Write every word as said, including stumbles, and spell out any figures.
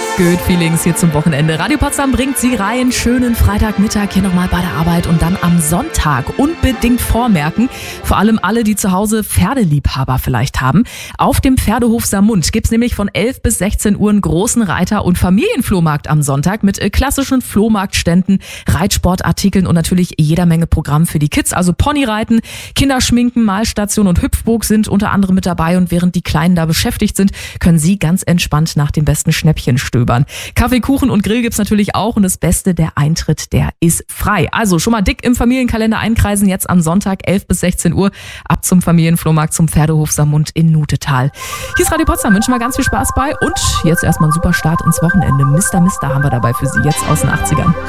Good Feelings hier zum Wochenende. Radio Potsdam bringt Sie rein. Schönen Freitagmittag hier nochmal bei der Arbeit und dann am Sonntag unbedingt vormerken. Vor allem alle, die zu Hause Pferdeliebhaber vielleicht haben. Auf dem Pferdehof Samund gibt's nämlich von elf bis sechzehn Uhr einen großen Reiter- und Familienflohmarkt am Sonntag mit klassischen Flohmarktständen, Reitsportartikeln und natürlich jeder Menge Programm für die Kids. Also Ponyreiten, Kinderschminken, Malstation und Hüpfburg sind unter anderem mit dabei. Und während die Kleinen da beschäftigt sind, können Sie ganz entspannt nach dem besten Schnäppchen stöbern. Kaffee, Kuchen und Grill gibt's natürlich auch und das Beste, der Eintritt, der ist frei. Also schon mal dick im Familienkalender einkreisen, jetzt am Sonntag elf bis sechzehn Uhr ab zum Familienflohmarkt zum Pferdehof Samund in Nutetal. Hier ist Radio Potsdam, wünschen wir ganz viel Spaß bei und jetzt erstmal einen super Start ins Wochenende. Mister Mister haben wir dabei für Sie jetzt aus den achtzigern.